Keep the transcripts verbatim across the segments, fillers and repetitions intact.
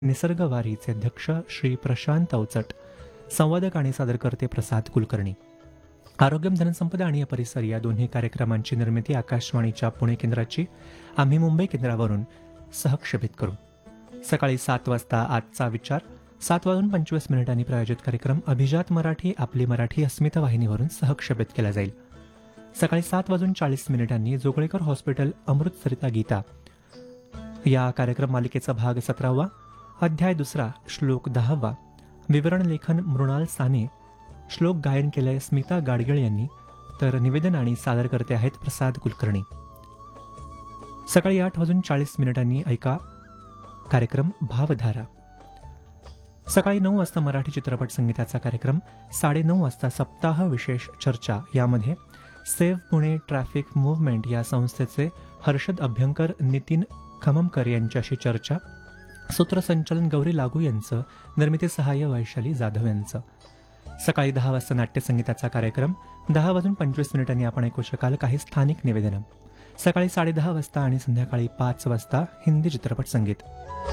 निसर्ग वारीचे अध्यक्ष श्री प्रशांत अवचट, संवादक आणि सादरकर्ते प्रसाद कुलकर्णी. आरोग्यम, धनसंपदा आणि परिसर या दोन्ही कार्यक्रमांची निर्मिती आकाशवाणीच्या पुणे केंद्राची आम्ही मुंबई केंद्रावरून सहक्षेपित करू. सकाळी सात वाजता आजचा विचार, सात वाजून पंचवीस मिनिटांनी प्रायोजित कार्यक्रम अभिजात मराठी आपली मराठी अस्मिता वाहिनीवरून सहक्षेपित केला जाईल. सकाळी सात वाजून चाळीस मिनिटांनी जोगळेकर हॉस्पिटल अमृतसरिता गीता या कार्यक्रम मालिकेचा भाग सतरावा, अध्याय दुसरा, श्लोक दहावा, विवरण लेखन मृणाल साने, श्लोक गायन केलंय स्मिता गाडगीळ यांनी, तर निवेदन आणि सादर करते आहेत प्रसाद कुलकर्णी. सकाळी आठ वाजून चाळीस मिनिटांनी ऐका कार्यक्रम भावधारा. सकाळी नऊ वाजता मराठी चित्रपट संगीताचा कार्यक्रम, साडेनऊ वाजता सप्ताह विशेष चर्चा, यामध्ये सेव्ह पुणे ट्रॅफिक मूव्हमेंट या संस्थेचे हर्षद अभ्यंकर, नितीन खममकर यांच्याशी चर्चा, सूत्रसंचालन गौरी लागू यांचं, निर्मिती सहाय्य वैशाली जाधव यांचं. सकाळी दहा वाजता नाट्यसंगीताचा कार्यक्रम, दहा वाजून पंचवीस मिनिटांनी आपण ऐकू शकाल काही स्थानिक निवेदनं. सकाळी साडेदहा वाजता आणि संध्याकाळी पाच वाजता हिंदी चित्रपट संगीत.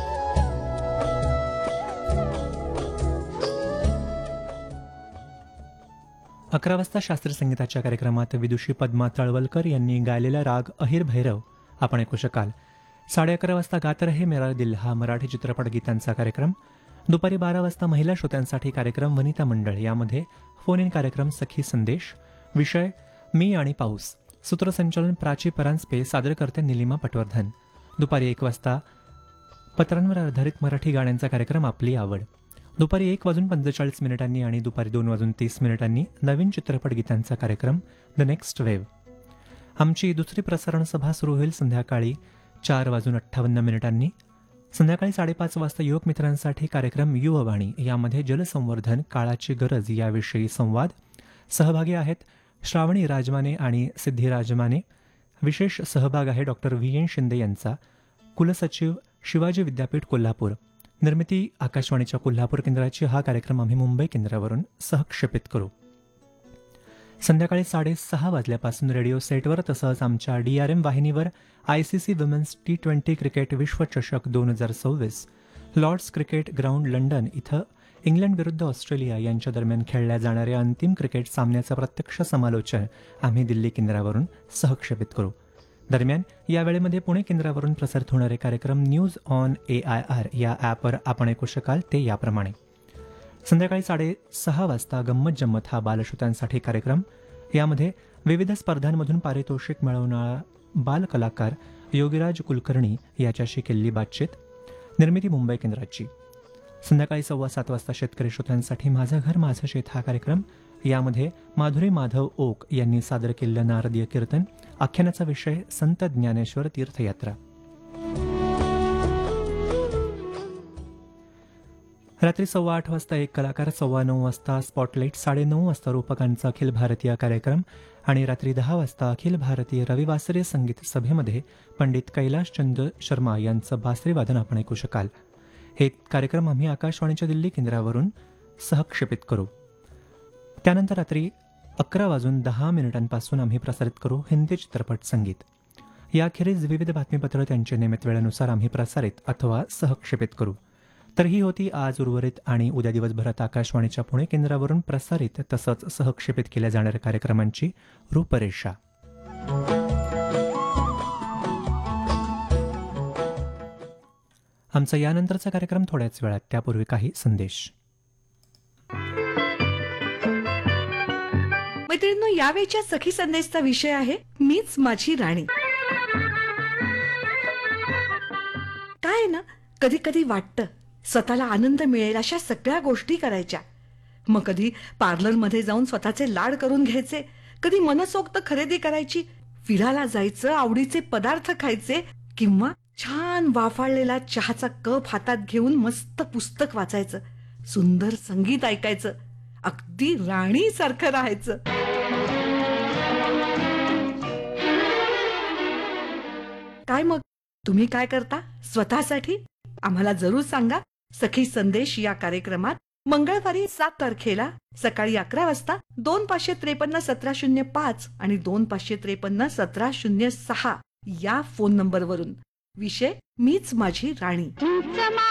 अकरा वाजता शास्त्रीय संगीताच्या कार्यक्रमात विदुषी पद्मा तळवलकर यांनी गायलेला राग अहिर भैरव आपण ऐकू शकाल. साडे अकरा वाजता गात रहे मेरा दिल हा मराठी चित्रपट गीतांचा कार्यक्रम. दुपारी बारा वाजता महिला श्रोत्यांसाठी कार्यक्रम वनिता मंडळ, यामध्ये फोन इन कार्यक्रम सखी संदेश, विषय मी आणि पाऊस, सूत्रसंचालन प्राची परांजपे, सादरकर्ते निलिमा पटवर्धन. दुपारी एक वाजता पत्रांवर आधारित मराठी गाण्यांचा कार्यक्रम आपली आवड. दुपारी एक वाजून पंचेचाळीस मिनिटांनी आणि दुपारी दोन वाजून तीस मिनिटांनी नवीन चित्रपट गीतांचा कार्यक्रम द नेक्स्ट वेव्ह. आमची दुसरी प्रसारण सभा सुरू होईल संध्याकाळी चार वाजून अठ्ठावन्न मिनिटांनी. संध्याकाळी साडेपाच वाजता युवक मित्रांसाठी कार्यक्रम युववाणी, यामध्ये जलसंवर्धन काळाची गरज याविषयी संवाद. सहभागी आहेत श्रावणी राजमाने आणि सिद्धी राजमाने. विशेष सहभाग आहे डॉक्टर व्ही एन शिंदे यांचा, कुलसचिव शिवाजी विद्यापीठ कोल्हापूर. निर्मिती आकाशवाणीच्या कोल्हापूर केंद्राची. हा कार्यक्रम आम्ही मुंबई केंद्रावरून सहक्षेपित करू. संध्याकाळी साडेसहा वाजल्यापासून रेडिओ सेटवर तसंच आमच्या डी आर एम वाहिनीवर ICC women's T twenty cricket विश्वचषक दोन हजार सव्वीस लॉर्ड्स क्रिकेट ग्राउंड लंडन इथं इंग्लंड विरुद्ध ऑस्ट्रेलिया यांच्या दरम्यान खेळल्या जाणाऱ्या अंतिम क्रिकेट सामन्याचं प्रत्यक्ष समालोचन आम्ही दिल्ली केंद्रावरून सहक्षेपित करू. दरम्यान या वेळेमध्ये पुणे केंद्रावरून प्रसारित होणारे कार्यक्रम news on A I R या ॲपवर आपण ऐकू शकाल ते याप्रमाणे. संध्याकाळी साडेसहा वाजता गंमत जम्मत हा बालश्रोत्यांसाठी कार्यक्रम, यामध्ये विविध स्पर्धांमधून पारितोषिक मिळवणारा बालकलाकार योगीराज कुलकर्णी याच्याशी केलेली बातचीत. निर्मिती मुंबई केंद्राची. संध्याकाळी सव्वा सात वाजता शेतकरी श्रोत्यांसाठी माझं घर माझं शेत हा कार्यक्रम, यामध्ये माधुरी माधव ओक यांनी सादर केलेलं नारदीय कीर्तन. आख्यानाचा विषय संत ज्ञानेश्वर तीर्थयात्रा. रात्री सव्वा आठ वाजता एक कलाकार, सव्वा नऊ वाजता स्पॉटलाईट, साडेनऊ वाजता रूपकांचा अखिल भारतीय कार्यक्रम आणि रात्री दहा वाजता अखिल भारतीय रविवासरीय संगीत सभेमध्ये पंडित कैलाशचंद्र शर्मा यांचं बासरी वादन आपण ऐकू शकाल. हे कार्यक्रम आम्ही आकाशवाणीच्या दिल्ली केंद्रावरून सहक्षेपित करू. त्यानंतर रात्री अकरा वाजून दहा मिनिटांपासून आम्ही प्रसारित करू हिंदी चित्रपट संगीत. याखेरीज विविध बातमीपत्र त्यांच्या नियमित वेळेनुसार आम्ही प्रसारित अथवा सहक्षेपित करू. तर ही होती आज उर्वरित आणि उद्या दिवसभरात आकाशवाणीच्या पुणे केंद्रावरून प्रसारित तसंच सहक्षेपित केल्या जाणाऱ्या कार्यक्रमांची रूपरेषा. आमचा यानंतरचा कार्यक्रम थोड्याच वेळात, त्यापूर्वी काही संदेश. मैत्रिणींनो, यावेळच्या सखी संदेशचा विषय आहे मीच माझी राणी. काय ना, कधी कधी वाटतं स्वतःला आनंद मिळेल अशा सगळ्या गोष्टी करायच्या. मग कधी पार्लरमध्ये जाऊन स्वतःचे लाड करून घ्यायचे, कधी मनसोक्त खरेदी करायची, फिरायला जायचं, आवडीचे पदार्थ खायचे, किंवा छान वाफाळलेला चहाचा कप हातात घेऊन मस्त पुस्तक वाचायचं, सुंदर संगीत ऐकायचं, अगदी राणीसारखं राहायचं. काय मग तुम्ही काय करता स्वतःसाठी? आम्हाला जरूर सांगा. सखी संदेश या कार्यक्रमात मंगळवारी सात तारखेला सकाळी अकरा वाजता दोन पाचशे त्रेपन्न सतरा शून्य पाच आणि दोन पाचशे त्रेपन्न सतरा शून्य सहा या फोन नंबरवरून. विषय मीच माझी राणी.